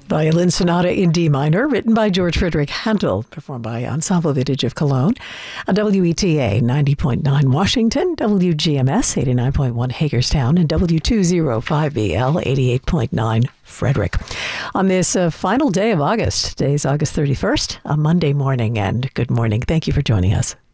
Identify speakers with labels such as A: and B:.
A: Violin Sonata in D minor, written by George Frederick Handel, performed by Ensemble Vintage of Cologne, on WETA 90.9 Washington, WGMS 89.1 Hagerstown, and W205BL 88.9 Frederick. On this final day of August, today's August 31st, a Monday morning, and good morning. Thank you for joining us.